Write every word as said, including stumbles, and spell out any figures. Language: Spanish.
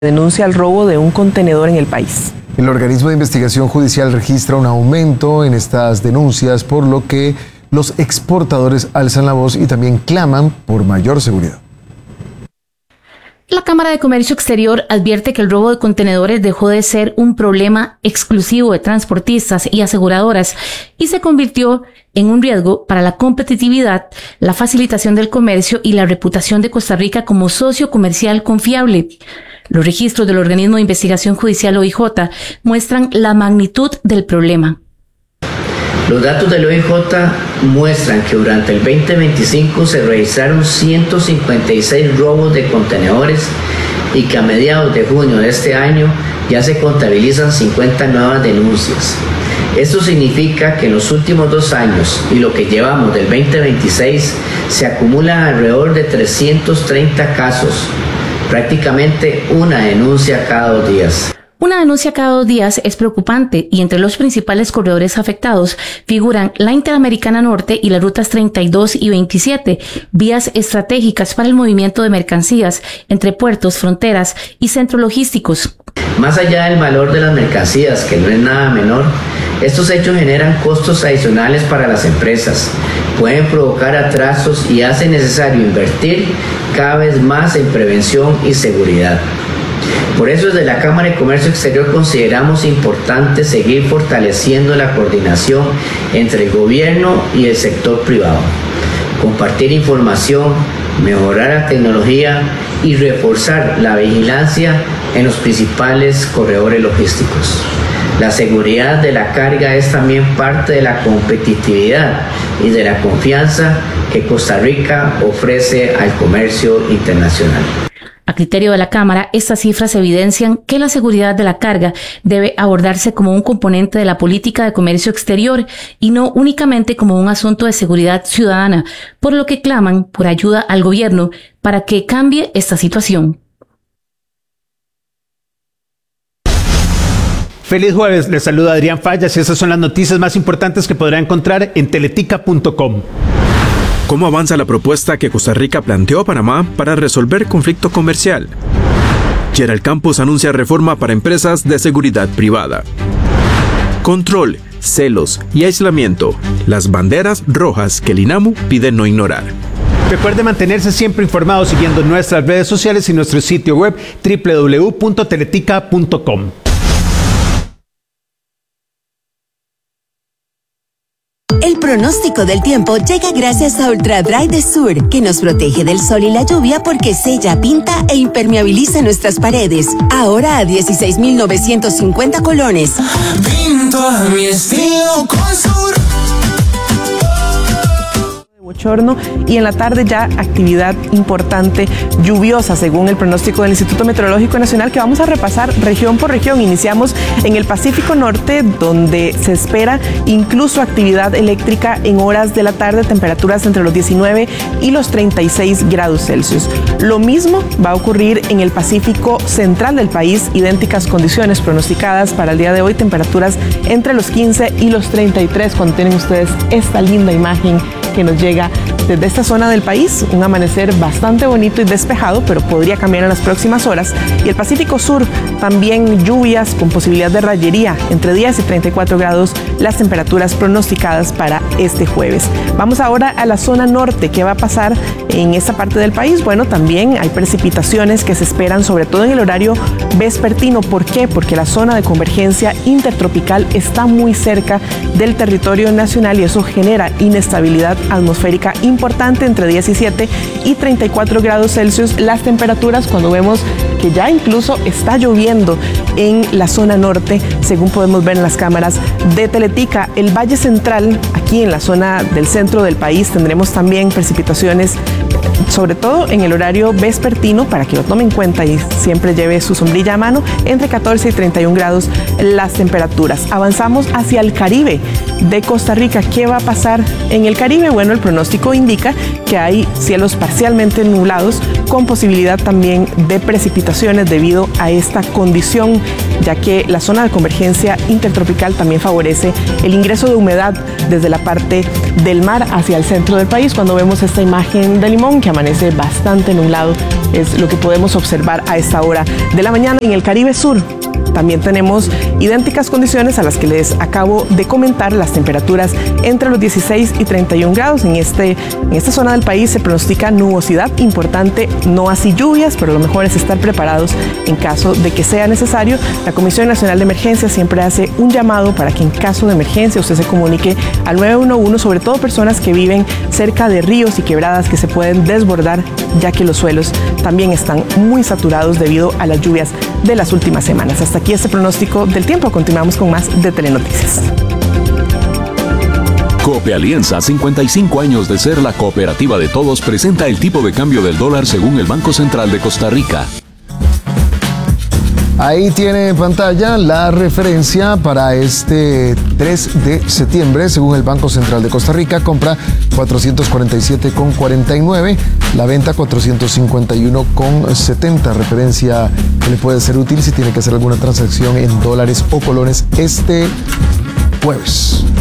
Denuncia el robo de un contenedor en el país. El organismo de investigación judicial registra un aumento en estas denuncias, por lo que los exportadores alzan la voz y también claman por mayor seguridad. La Cámara de Comercio Exterior advierte que el robo de contenedores dejó de ser un problema exclusivo de transportistas y aseguradoras y se convirtió en un riesgo para la competitividad, la facilitación del comercio y la reputación de Costa Rica como socio comercial confiable. Los registros del organismo de investigación judicial O I J muestran la magnitud del problema. Los datos del O I J muestran que durante el veinte veinticinco se registraron ciento cincuenta y seis robos de contenedores y que a mediados de junio de este año ya se contabilizan cincuenta nuevas denuncias. Esto significa que en los últimos dos años y lo que llevamos del veinte veintiséis se acumulan alrededor de trescientos treinta casos, prácticamente una denuncia cada dos días. Una denuncia cada dos días es preocupante y entre los principales corredores afectados figuran la Interamericana Norte y las rutas treinta y dos y veintisiete, vías estratégicas para el movimiento de mercancías entre puertos, fronteras y centros logísticos. Más allá del valor de las mercancías, que no es nada menor, estos hechos generan costos adicionales para las empresas, pueden provocar atrasos y hace necesario invertir cada vez más en prevención y seguridad. Por eso desde la Cámara de Comercio Exterior consideramos importante seguir fortaleciendo la coordinación entre el gobierno y el sector privado, compartir información, mejorar la tecnología y reforzar la vigilancia en los principales corredores logísticos. La seguridad de la carga es también parte de la competitividad y de la confianza que Costa Rica ofrece al comercio internacional. A criterio de la Cámara, estas cifras evidencian que la seguridad de la carga debe abordarse como un componente de la política de comercio exterior y no únicamente como un asunto de seguridad ciudadana, por lo que claman por ayuda al gobierno para que cambie esta situación. Feliz jueves, les saluda Adrián Fallas y estas son las noticias más importantes que podrá encontrar en teletica punto com. ¿Cómo avanza la propuesta que Costa Rica planteó a Panamá para resolver conflicto comercial? Gerald Campos anuncia reforma para empresas de seguridad privada. Control, celos y aislamiento, las banderas rojas que el INAMU pide no ignorar. Recuerde mantenerse siempre informado siguiendo nuestras redes sociales y nuestro sitio web doble u doble u doble u punto teletica punto com. El pronóstico del tiempo llega gracias a Ultra Dry de Sur, que nos protege del sol y la lluvia porque sella, pinta e impermeabiliza nuestras paredes. Ahora a dieciséis mil novecientos cincuenta colones. Pinto a mi estilo con Sur. Bochorno y en la tarde ya actividad importante lluviosa según el pronóstico del Instituto Meteorológico Nacional, que vamos a repasar región por región. Iniciamos en el Pacífico Norte, donde se espera incluso actividad eléctrica en horas de la tarde, temperaturas entre los diecinueve y los treinta y seis grados Celsius. Lo mismo va a ocurrir en el Pacífico Central del país, idénticas condiciones pronosticadas para el día de hoy, temperaturas entre los quince y los treinta y tres, cuando tienen ustedes esta linda imagen que nos llega desde esta zona del país, un amanecer bastante bonito y despejado, pero podría cambiar en las próximas horas. Y el Pacífico Sur, también lluvias con posibilidad de rayería, entre diez y treinta y cuatro grados, las temperaturas pronosticadas para este jueves. Vamos ahora a la zona norte. ¿Qué va a pasar en esta parte del país? Bueno, también hay precipitaciones que se esperan, sobre todo en el horario vespertino. ¿Por qué? Porque la zona de convergencia intertropical está muy cerca del territorio nacional y eso genera inestabilidad atmosférica importante entre diecisiete y treinta y cuatro grados Celsius. Las temperaturas, cuando vemos que ya incluso está lloviendo en la zona norte, según podemos ver en las cámaras de Teletica. El Valle Central, aquí en la zona del centro del país, tendremos también precipitaciones, sobre todo en el horario vespertino, para que lo tome en cuenta y siempre lleve su sombrilla a mano, entre catorce y treinta y un grados las temperaturas. Avanzamos hacia el Caribe de Costa Rica. ¿Qué va a pasar en el Caribe? Bueno, el pronóstico indica que hay cielos parcialmente nublados con posibilidad también de precipitaciones debido a esta condición ya que la zona de convergencia intertropical también favorece el ingreso de humedad desde la parte del mar hacia el centro del país. Cuando vemos esta imagen de Limón, que amanece bastante nublado, es lo que podemos observar a esta hora de la mañana. En el Caribe Sur también tenemos idénticas condiciones a las que les acabo de comentar, las temperaturas entre los dieciséis y treinta y un grados. En, este, en esta zona del país se pronostica nubosidad importante, no así lluvias, pero lo mejor es estar preparados en caso de que sea necesario. La Comisión Nacional de Emergencia siempre hace un llamado para que en caso de emergencia usted se comunique al nueve uno uno, sobre todo personas que viven cerca de ríos y quebradas que se pueden desbordar, ya que los suelos también están muy saturados debido a las lluvias de las últimas semanas. Hasta aquí este pronóstico del tiempo. Continuamos con más de Telenoticias. Cope Alianza, cincuenta y cinco años de ser la cooperativa de todos, presenta el tipo de cambio del dólar según el Banco Central de Costa Rica. Ahí tiene en pantalla la referencia para este tres de septiembre. Según el Banco Central de Costa Rica, compra cuatrocientos cuarenta y siete con cuarenta y nueve, la venta cuatrocientos cincuenta y uno con setenta. Referencia que le puede ser útil si tiene que hacer alguna transacción en dólares o colones este jueves.